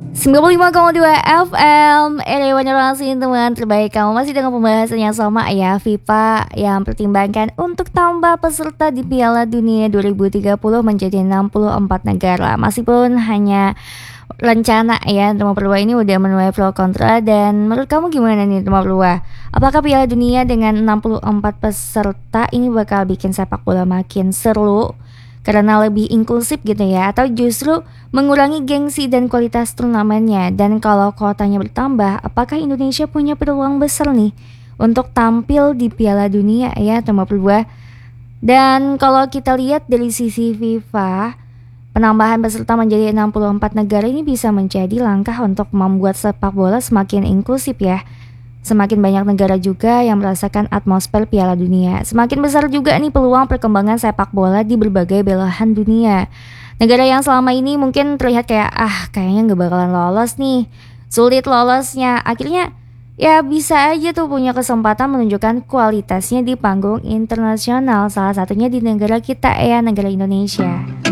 95,2 FM Area Generasi, teman terbaik. Kamu masih dengan pembahasan yang sama ya, FIFA yang pertimbangkan untuk tambah peserta di Piala Dunia 2030 menjadi 64 negara. Meskipun hanya rencana ya, nomor kedua ini udah menuai pro kontra. Dan menurut kamu gimana nih nomor kedua? Apakah Piala Dunia dengan 64 peserta ini bakal bikin sepak bola makin seru karena lebih inklusif gitu ya, atau justru mengurangi gengsi dan kualitas turnamennya? Dan kalau kuotanya bertambah, apakah Indonesia punya peluang besar nih untuk tampil di Piala Dunia ya, nomor kedua? Dan kalau kita lihat dari sisi FIFA, penambahan peserta menjadi 64 negara ini bisa menjadi langkah untuk membuat sepak bola semakin inklusif ya. Semakin banyak negara juga yang merasakan atmosfer Piala Dunia, semakin besar juga nih peluang perkembangan sepak bola di berbagai belahan dunia. Negara yang selama ini mungkin terlihat kayak kayaknya gak bakalan lolos nih, sulit lolosnya, akhirnya ya bisa aja tuh punya kesempatan menunjukkan kualitasnya di panggung internasional. Salah satunya di negara kita ya, negara Indonesia.